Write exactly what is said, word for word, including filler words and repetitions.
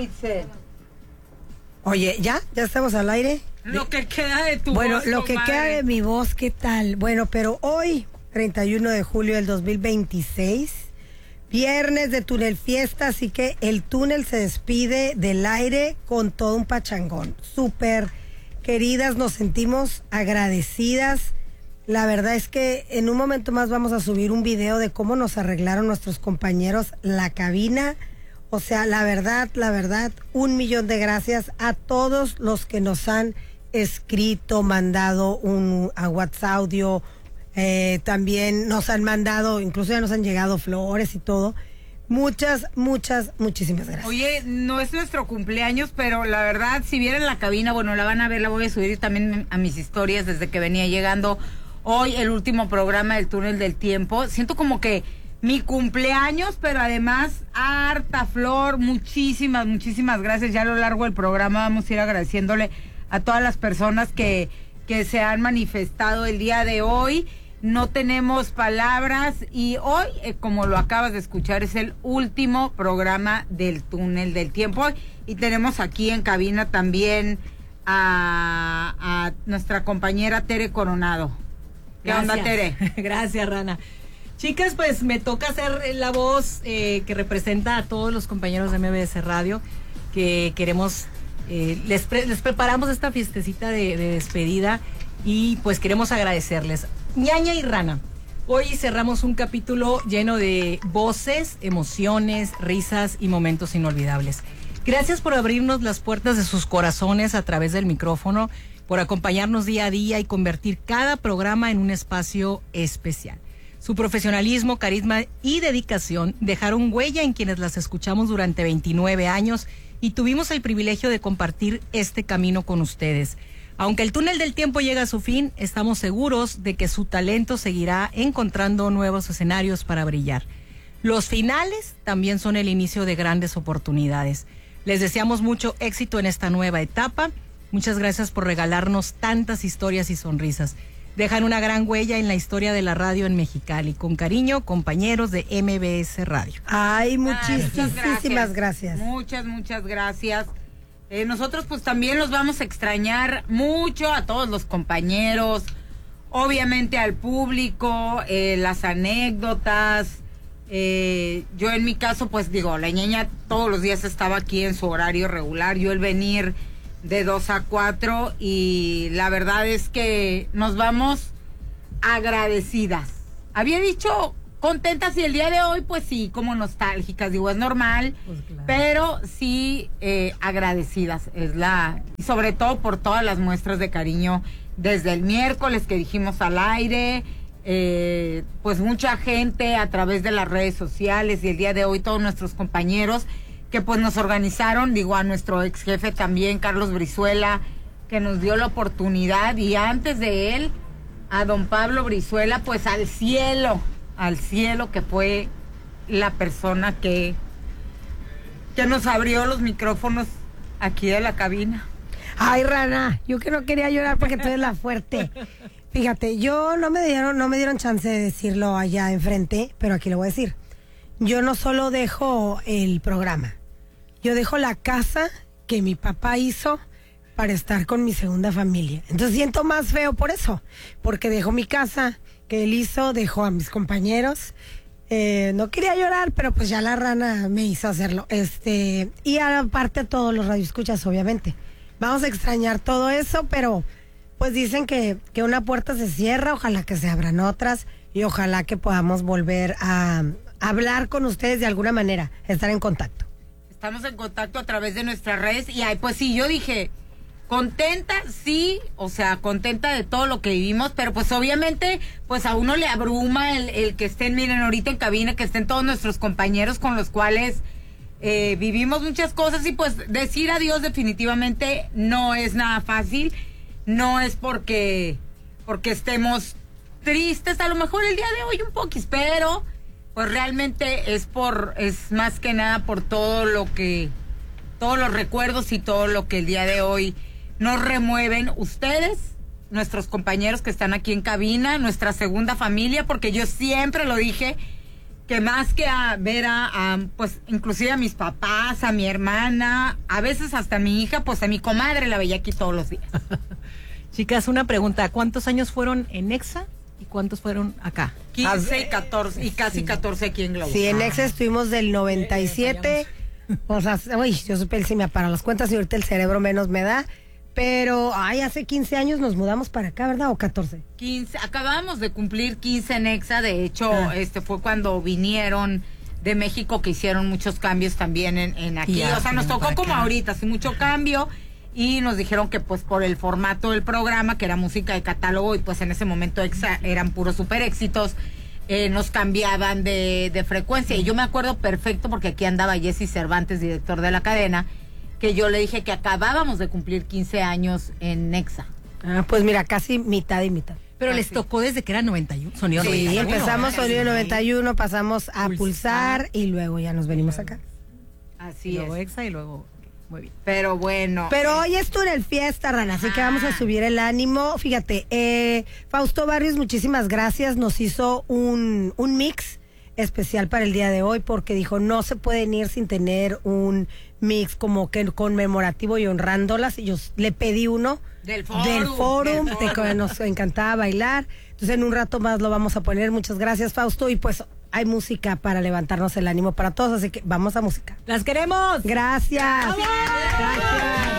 Itzel. Oye, ¿ya? ¿Ya estamos al aire? Lo que queda de tu bueno, voz, Bueno, lo que comadre. queda de mi voz, ¿qué tal? Bueno, pero hoy, treinta y uno de julio del dos mil veintiséis, viernes de Túnel Fiesta, así que el túnel se despide del aire con todo un pachangón. Súper queridas, nos sentimos agradecidas. La verdad es que en un momento más vamos a subir un video de cómo nos arreglaron nuestros compañeros la cabina. O sea, la verdad, la verdad, un millón de gracias a todos los que nos han escrito, mandado un a WhatsApp audio, eh, también nos han mandado, incluso ya nos han llegado flores y todo. Muchas, muchas, muchísimas gracias. Oye, no es nuestro cumpleaños, pero la verdad, si vieran la cabina, bueno, la van a ver, la voy a subir también a mis historias desde que venía llegando hoy el último programa del Túnel del Tiempo. Siento como que mi cumpleaños, pero además harta flor, muchísimas, muchísimas gracias. Ya a lo largo del programa vamos a ir agradeciéndole a todas las personas que, que se han manifestado el día de hoy. No tenemos palabras y hoy, eh, como lo acabas de escuchar, es el último programa del Túnel del Tiempo. Y tenemos aquí en cabina también a, a nuestra compañera Tere Coronado. ¿Qué Gracias. onda, Tere? Gracias, Rana. Chicas, pues me toca ser la voz eh, que representa a todos los compañeros de M B S Radio, que queremos, eh, les, pre les preparamos esta fiestecita de, de despedida y pues queremos agradecerles. Ñaña y Rana, hoy cerramos un capítulo lleno de voces, emociones, risas y momentos inolvidables. Gracias por abrirnos las puertas de sus corazones a través del micrófono, por acompañarnos día a día y convertir cada programa en un espacio especial. Su profesionalismo, carisma y dedicación dejaron huella en quienes las escuchamos durante veintinueve años y tuvimos el privilegio de compartir este camino con ustedes. Aunque el Túnel del Tiempo llega a su fin, estamos seguros de que su talento seguirá encontrando nuevos escenarios para brillar. Los finales también son el inicio de grandes oportunidades. Les deseamos mucho éxito en esta nueva etapa. Muchas gracias por regalarnos tantas historias y sonrisas. Dejan una gran huella en la historia de la radio en Mexicali. Con cariño, compañeros de M B S Radio. Ay, muchísimas Muchas gracias. gracias. Muchas, muchas gracias. Eh, nosotros pues también los vamos a extrañar mucho a todos los compañeros, obviamente al público, eh, las anécdotas. Eh, yo en mi caso pues digo, la ñeña todos los días estaba aquí en su horario regular, yo el venir de dos a cuatro y la verdad es que nos vamos agradecidas. Había dicho contentas y el día de hoy pues sí, como nostálgicas, digo, es normal, Pues claro. pero sí eh, agradecidas, es la, y sobre todo por todas las muestras de cariño desde el miércoles que dijimos al aire, eh, pues mucha gente a través de las redes sociales y el día de hoy todos nuestros compañeros que pues nos organizaron, digo a nuestro ex jefe también, Carlos Brizuela, que nos dio la oportunidad y antes de él, a don Pablo Brizuela, pues al cielo, al cielo que fue la persona que, que nos abrió los micrófonos aquí de la cabina. Ay, Rana, yo que no quería llorar porque tú eres la fuerte. Fíjate, yo no me dieron, no me dieron chance de decirlo allá enfrente, pero aquí lo voy a decir. Yo no solo dejo el programa, yo dejo la casa que mi papá hizo para estar con mi segunda familia. Entonces siento más feo por eso, porque dejo mi casa que él hizo, dejó a mis compañeros. Eh, no quería llorar, pero pues ya la Rana me hizo hacerlo. Este, y aparte todos los radioescuchas, obviamente. Vamos a extrañar todo eso, pero pues dicen que, que una puerta se cierra, ojalá que se abran otras y ojalá que podamos volver a hablar con ustedes de alguna manera, estar en contacto. Estamos en contacto a través de nuestras redes y ay, pues sí, yo dije, contenta, sí, o sea, contenta de todo lo que vivimos, pero pues obviamente, pues a uno le abruma el, el que estén, miren, ahorita en cabina, que estén todos nuestros compañeros con los cuales eh, vivimos muchas cosas y pues decir adiós definitivamente no es nada fácil, no es porque, porque estemos tristes, a lo mejor el día de hoy un poquis, pero pues realmente es por, es más que nada por todo lo que, todos los recuerdos y todo lo que el día de hoy nos remueven ustedes, nuestros compañeros que están aquí en cabina, nuestra segunda familia, porque yo siempre lo dije, que más que a ver a, a, pues, inclusive a mis papás, a mi hermana, a veces hasta a mi hija, pues a mi comadre la veía aquí todos los días. Chicas, una pregunta, ¿cuántos años fueron en Exa y cuántos fueron acá? quince y catorce, y casi sí. catorce aquí en Globo. Sí, en Exa estuvimos del noventa y siete, o sea, uy, yo supe el si me para las cuentas y ahorita el cerebro menos me da. Pero, ay, hace quince años nos mudamos para acá, ¿verdad? ¿O catorce? quince, acabábamos de cumplir quince en Exa, de hecho, ah. este fue cuando vinieron de México que hicieron muchos cambios también en, en aquí. Ya, o sea, nos tocó como ahorita, sin mucho cambio, y nos dijeron que pues por el formato del programa, que era música de catálogo, y pues en ese momento Exa eran puros super éxitos, eh, nos cambiaban de, de frecuencia. Y yo me acuerdo perfecto, porque aquí andaba Jesse Cervantes, director de la cadena, que yo le dije que acabábamos de cumplir quince años en Nexa. Ah, pues mira, casi mitad y mitad. Pero Casi. les tocó desde que era noventa y uno, sonido sí, noventa y uno. empezamos sonido noventa y uno, pasamos a Pulsar, Pulsar y luego ya nos venimos acá. Así y luego es. Exa y luego... Muy bien. Pero bueno. Pero hoy es túnel fiesta, Rana, así que vamos a subir el ánimo. Fíjate, eh, Fausto Barrios, muchísimas gracias, nos hizo un, un mix especial para el día de hoy, porque dijo, no se pueden ir sin tener un mix como que conmemorativo y honrándolas. Y yo le pedí uno del forum, del forum, del de que nos encantaba bailar. Entonces en un rato más lo vamos a poner. Muchas gracias, Fausto. Y pues hay música para levantarnos el ánimo para todos, así que vamos a música. ¡Las queremos! Gracias. ¡Vamos! Gracias.